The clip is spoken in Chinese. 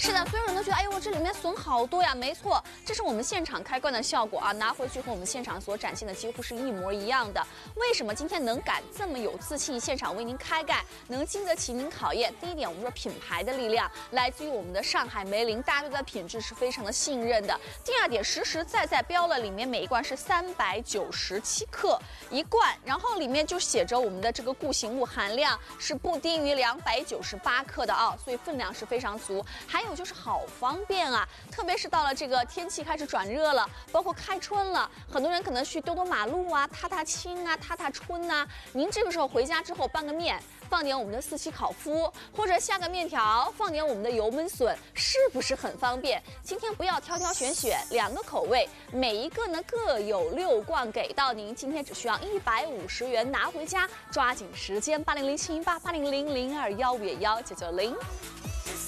是的，所有人都觉得，哎呦，这里面笋好多呀。没错，这是我们现场开罐的效果啊，拿回去和我们现场所展现的几乎是一模一样的。为什么今天能敢这么有自信，现场为您开盖，能经得起您考验？第一点，我们说品牌的力量来自于我们的上海梅林，大家对它的品质是非常的信任的。第二点，实实在在标了，里面每一罐是397克一罐，然后里面就写着我们的这个固形物含量是不低于298克的啊，所以分量是非常足。还有就是好方便啊，特别是到了这个天气开始转热了，包括开春了，很多人可能去兜马路啊、踏青啊、踏春啊，您这个时候回家之后拌个面，放点我们的4七烤麸，或者下个面条，放点我们的油焖笋，是不是很方便？今天不要挑挑选选，2个口味，每一个呢各有6罐给到您，今天只需要150元拿回家，抓紧时间，800718800002119990。